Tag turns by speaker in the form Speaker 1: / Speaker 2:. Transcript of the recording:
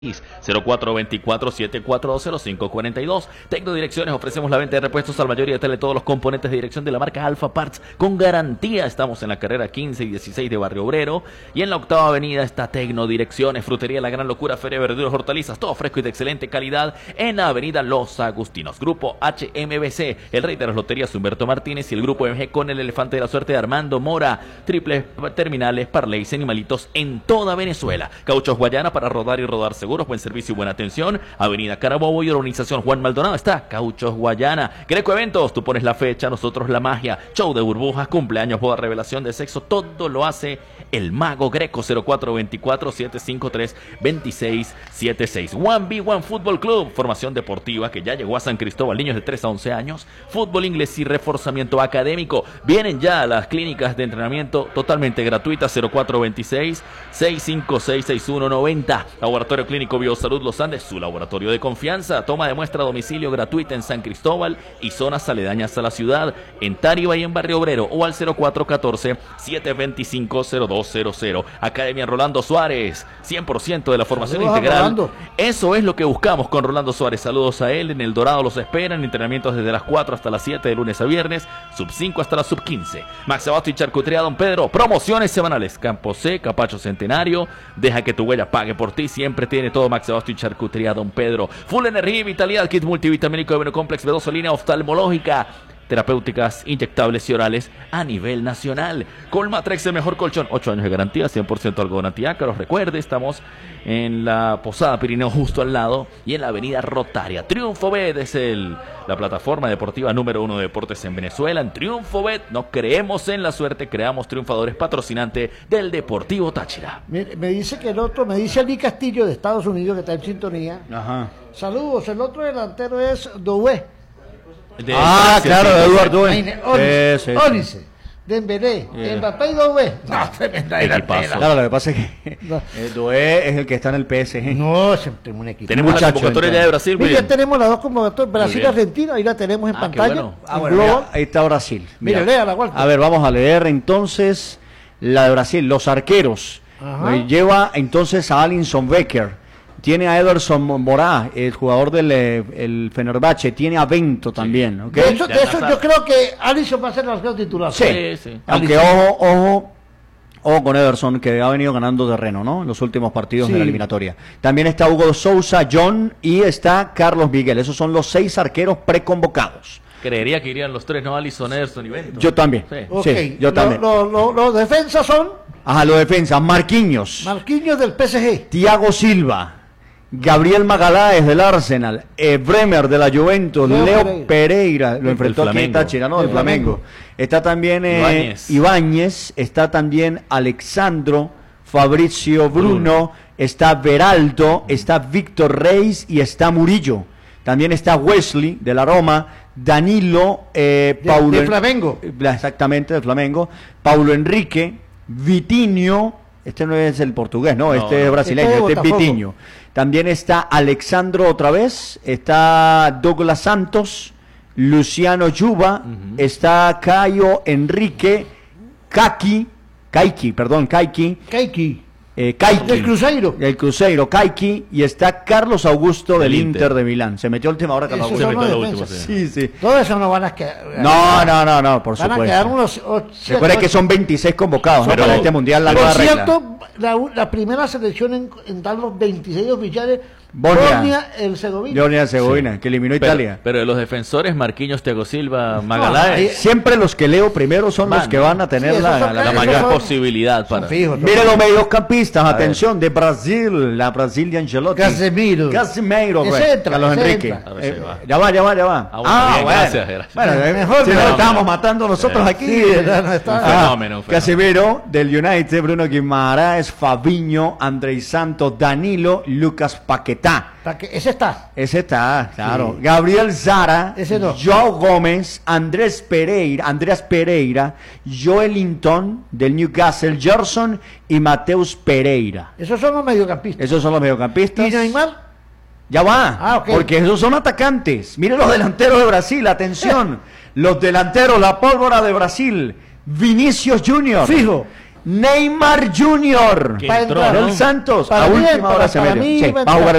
Speaker 1: 0424-7420542. Tecnodirecciones, ofrecemos la venta de repuestos al mayor y de todos los componentes de dirección de la marca Alfa Parts con garantía. Estamos en la carrera 15 y 16 de Barrio Obrero, y en la octava avenida está Tecnodirecciones, frutería La Gran Locura, feria de verduras, hortalizas, todo fresco y de excelente calidad en la avenida Los Agustinos. Grupo HMBC, el rey de las loterías Humberto Martínez, y el grupo MG con el elefante de la suerte de Armando Mora. Triples terminales, parlays, animalitos en toda Venezuela. Cauchos Guayana, para rodar y rodar seguros, buen servicio y buena atención. Avenida Carabobo y organización Juan Maldonado está Cauchos Guayana. Greco Eventos, tú pones la fecha, nosotros la magia. Show de burbujas, cumpleaños, boda, revelación de sexo, todo lo hace el Mago Greco. 0424-753-2676. 1B1 Fútbol Club, formación deportiva que ya llegó a San Cristóbal, niños de 3 a 11 años, fútbol inglés y reforzamiento académico. Vienen ya las clínicas de entrenamiento totalmente gratuitas. 0426-656-6190. Laboratorio Clínico Biosalud Los Andes, su laboratorio de confianza. Toma de muestra a domicilio gratuita en San Cristóbal y zonas aledañas a la ciudad, en Tariba y en Barrio Obrero, o al 0414-725-0200. Academia Rolando Suárez, 100% de la formación integral. Eso es lo que buscamos con Rolando Suárez. Saludos a él. En El Dorado los esperan, entrenamientos desde las 4 hasta las 7 de lunes a viernes, sub 5 hasta la sub 15. Max Abasto y Charcutería Don Pedro, promociones semanales. Campo C, Capacho Centenario, deja que tu huella pague por ti. Siempre tiene todo Max Abasto y Charcutería Don Pedro. Full energía y vitalidad, kit multivitamínico de Venocomplex B2, línea oftalmológica, terapéuticas, inyectables y orales a nivel nacional. Colmatrex, el mejor colchón, 8 años de garantía, 100% algodón antiácaros. Recuerde, estamos en la Posada Pirineo, justo al lado, y en la avenida Rotaria. Triunfo Bet es la plataforma deportiva número 1 de deportes en Venezuela. En Triunfo Bet no creemos en la suerte, creamos triunfadores, patrocinante del Deportivo Táchira.
Speaker 2: Me dice que el otro, me dice Ali Castillo de Estados Unidos, que está en sintonía.
Speaker 3: Ajá.
Speaker 2: Saludos, el otro delantero es Doué.
Speaker 3: Claro, Eduardo
Speaker 2: Ónice, Dembélé, Mbappé y Doué. No, tremenda delantera.
Speaker 3: Claro, lo que pasa es que Doué es el que está en el PSG.
Speaker 2: No, tenemos un equipo.
Speaker 1: Tenemos la convocatoria ya de Brasil.
Speaker 2: Ya tenemos las dos convocatorias, Brasil y Argentina, ahí la tenemos en pantalla.
Speaker 3: Bueno, ahí está Brasil.
Speaker 2: Mira, léala, Walter.
Speaker 3: A ver, vamos a leer entonces la de Brasil. Los arqueros. Lleva entonces a Alisson Becker. Tiene a Ederson Morá, el jugador del el Fenerbahce. Tiene a Bento también. ¿Okay?
Speaker 2: De eso yo creo que Alisson va a ser el arquero titular.
Speaker 3: Sí. Aunque ojo con Ederson, que ha venido ganando terreno, ¿no? En los últimos partidos de la eliminatoria. También está Hugo Sousa, John, y está Carlos Miguel. Esos son los 6 arqueros preconvocados.
Speaker 1: Creería que irían los 3, ¿no? Alisson, Ederson y Bento.
Speaker 3: Yo también.
Speaker 2: Sí,
Speaker 3: yo también.
Speaker 2: Los defensas son...
Speaker 3: Los defensas. Marquinhos
Speaker 2: del PSG.
Speaker 3: Thiago Silva. Gabriel Magaláes del Arsenal, Bremer de la Juventus, Leo Pereira, lo enfrentó aquí en Táchira, ¿no? Del Flamengo. Está también Ibáñez, está también Alexandro, Fabricio Bruno, está Beraldo, está Víctor Reis y está Murillo. También está Wesley de la Roma, Danilo, Paulo
Speaker 2: de Flamengo.
Speaker 3: Exactamente, del Flamengo, Paulo Enrique, Vitinho. Este no es el portugués, no, este es brasileño, este es Vitinho. También está Alexandro otra vez, está Douglas Santos, Luciano Yuba, está Caio Enrique, Caiki, del Cruzeiro. El Cruzeiro, Caiki, y está Carlos Augusto del Inter de Milán. Se metió última hora Carlos Augusto. Sí.
Speaker 2: Todo eso no van a quedar.
Speaker 3: No, por supuesto.
Speaker 2: Van a quedar unos...
Speaker 3: Recuerda que son 26 convocados, ¿no? Para este mundial la nueva regla. Por cierto,
Speaker 2: la primera selección en dar los 26 oficiales, Bosnia-Herzegovina,
Speaker 3: que eliminó Italia.
Speaker 1: Pero de los defensores, Marquinhos, Thiago Silva, Magaláes.
Speaker 3: Siempre los que leo primero son los que van a tener la mayor
Speaker 1: posibilidad para.
Speaker 3: Mire los mediocampistas, atención, de Brasil, la Brasil de Ancelotti.
Speaker 2: Casemiro,
Speaker 3: Carlos Enrique. Ya va.
Speaker 1: Gracias.
Speaker 3: Bueno, mejor que nos estábamos matando nosotros aquí.
Speaker 1: Fenómeno.
Speaker 3: Casemiro del United, Bruno Guimaraes, Fabinho, Andrei Santos, Danilo, Lucas Paquetá.
Speaker 2: Ese está,
Speaker 3: claro. Sí. Gabriel Zara, Joao Gómez, Andrés Pereira, Joelinton del Newcastle, Gerson y Mateus Pereira.
Speaker 2: Esos son los mediocampistas.
Speaker 3: ¿Y
Speaker 2: Neymar?
Speaker 3: Ya va, porque esos son atacantes. Miren los delanteros de Brasil, atención. Los delanteros, la pólvora de Brasil. Vinicius Junior.
Speaker 2: Fijo.
Speaker 3: Neymar Jr.
Speaker 1: Del
Speaker 3: Santos. A última hora se mete. Va a jugar